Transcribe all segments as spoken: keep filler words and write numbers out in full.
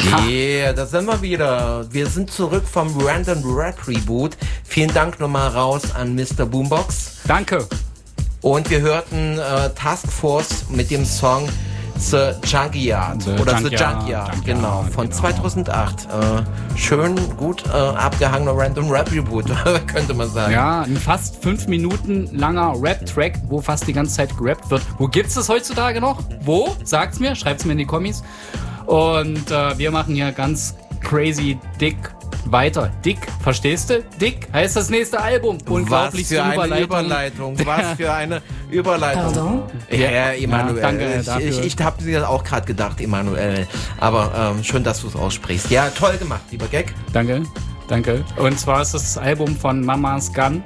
Yeah, da sind wir wieder. Wir sind zurück vom Random Rap Reboot. Vielen Dank nochmal raus an Mister Boombox. Danke. Und wir hörten äh, Task Force mit dem Song The Junkyard The oder Junkyard, The Junkyard, Junkyard, genau, von genau. zweitausendacht. Äh, schön, gut äh, abgehangener Random Rap Reboot, könnte man sagen. Ja, ein fast fünf Minuten langer Rap-Track, wo fast die ganze Zeit gerappt wird. Wo gibt's das heutzutage noch? Wo? Sagt's mir, schreibt's mir in die Kommis. Und äh, wir machen hier ganz crazy dick weiter. Dick, verstehst du? Dick heißt das nächste Album. Unglaublich Was für eine Überleitung. Überleitung. Was für eine Überleitung. Pardon? Ja, Emanuel. Ja, danke ich dafür. ich, ich habe dir auch gerade gedacht, Emanuel. Aber ähm, schön, dass du es aussprichst. Ja, toll gemacht, lieber Gag. Danke, danke. Und zwar ist das Album von Mama's Gun.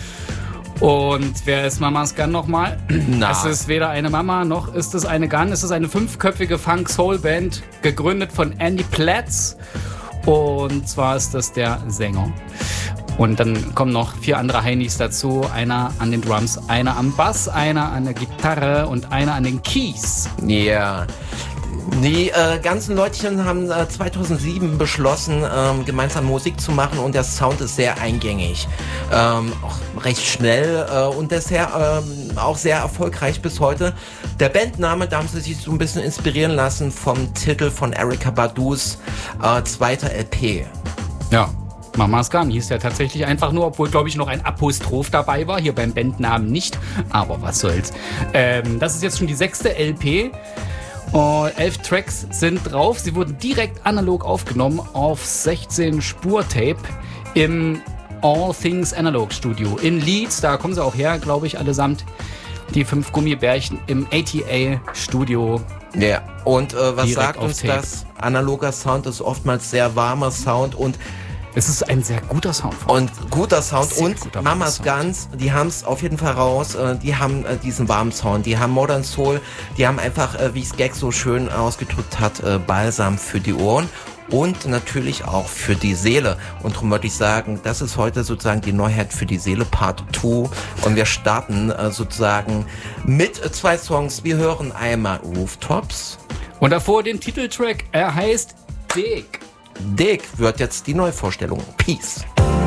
Und wer ist Mama's Gun nochmal? Na. Es ist weder eine Mama noch ist es eine Gun. Es ist eine fünfköpfige Funk-Soul-Band, gegründet von Andy Platz. Und zwar ist das der Sänger. Und dann kommen noch vier andere Heinis dazu. Einer an den Drums, einer am Bass, einer an der Gitarre und einer an den Keys. Ja. Yeah. Die äh, ganzen Leutchen haben äh, zweitausendsieben beschlossen, ähm, gemeinsam Musik zu machen und der Sound ist sehr eingängig. Ähm, auch recht schnell äh, und deshalb ähm, auch sehr erfolgreich bis heute. Der Bandname, da haben sie sich so ein bisschen inspirieren lassen vom Titel von Erykah Badus äh, zweiter L P. Ja. Mama's Gun hieß ja tatsächlich einfach nur, obwohl, glaube ich, noch ein Apostroph dabei war. Hier beim Bandnamen nicht. Aber was soll's. Ähm, das ist jetzt schon die sechste L P. Uh, elf Tracks sind drauf. Sie wurden direkt analog aufgenommen auf sechzehn Spur-Tape im All Things Analog Studio in Leeds. Da kommen sie auch her, glaube ich, allesamt. Die fünf Gummibärchen im A T A-Studio. Ja, und äh, was Direkt sagt auf uns Tape. das? Analoger Sound ist oftmals sehr warmer Sound und Es ist ein sehr guter Sound. Und guter Sound Sehr und guter Mama's Sound. Guns, die haben es auf jeden Fall raus, äh, die haben äh, diesen warmen Sound, die haben Modern Soul, die haben einfach, äh, wie es Gag so schön ausgedrückt hat, äh, Balsam für die Ohren und natürlich auch für die Seele. Und darum würde ich sagen, das ist heute sozusagen die Neuheit für die Seele Part zwei und wir starten äh, sozusagen mit äh, zwei Songs. Wir hören einmal Rooftops. Und davor den Titeltrack, er heißt Dick. Dick wird jetzt die Neuvorstellung. Peace.